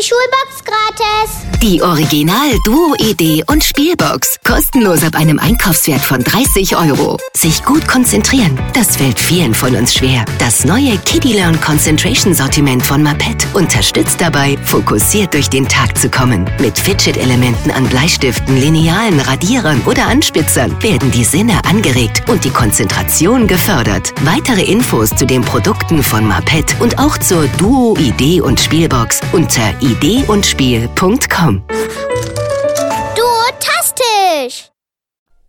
Schulbox gratis. Die Original Duo Idee und Spielbox. Kostenlos ab einem Einkaufswert von 30 €. Sich gut konzentrieren, das fällt vielen von uns schwer. Das neue Kiddie Learn Concentration Sortiment von Maped unterstützt dabei, fokussiert durch den Tag zu kommen. Mit Fidget-Elementen an Bleistiften, Linealen, Radierern oder Anspitzern werden die Sinne angeregt und die Konzentration gefördert. Weitere Infos zu den Produkten von Maped und auch zur Duo Idee und Spielbox unter ideeundspiel.com. Duotastisch!